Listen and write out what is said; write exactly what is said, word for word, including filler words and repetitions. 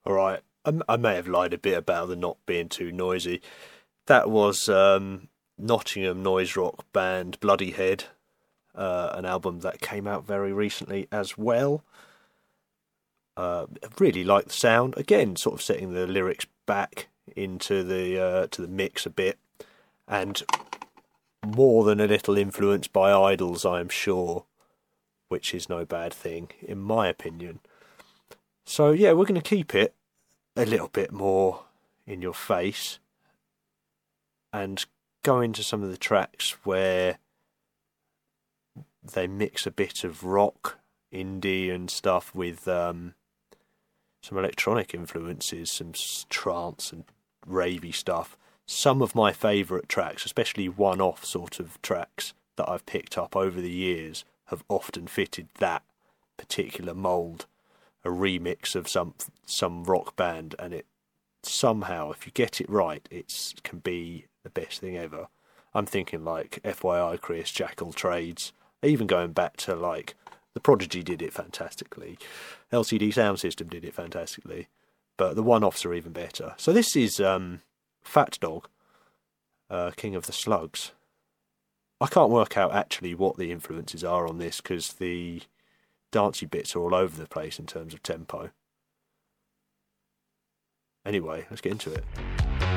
All right, I, I may have lied a bit about the not being too noisy. That was um, Nottingham noise rock band Bloody Head, uh, an album that came out very recently as well. Uh, really like the sound. Again, sort of setting the lyrics back into the uh, to the mix a bit, and more than a little influenced by Idols, I am sure, which is no bad thing in my opinion. So yeah, we're going to keep it a little bit more in your face and go into some of the tracks where they mix a bit of rock, indie and stuff with um, some electronic influences, some trance and ravey stuff. Some of my favourite tracks, especially one-off sort of tracks that I've picked up over the years, have often fitted that particular mould. A remix of some some rock band, and it somehow, if you get it right, it can be the best thing ever. I'm thinking like F Y I Chris, Jack All Trades, even going back to like The Prodigy did it fantastically, L C D Sound System did it fantastically, but the one-offs are even better. So this is um, Fat Dog, uh, King of the Slugs. I can't work out actually what the influences are on this because the dancey bits are all over the place in terms of tempo. Anyway, let's get into it.